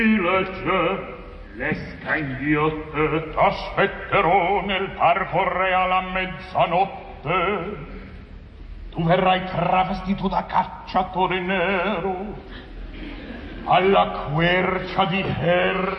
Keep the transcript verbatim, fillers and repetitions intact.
L'esca inghiotte t'aspetterò nel parco reale a mezzanotte. Tu verrai travestito da cacciatore nero alla quercia di Her